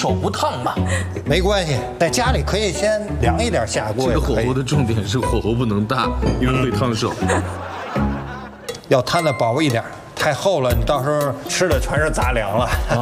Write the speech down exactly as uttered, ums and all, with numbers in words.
手不烫吗？ 没关系，在家里可以先凉一点下锅。 这个火候的重点是火候不能大，因为会烫手。 要摊的薄一点，太厚了，你到时候吃的全是杂粮了。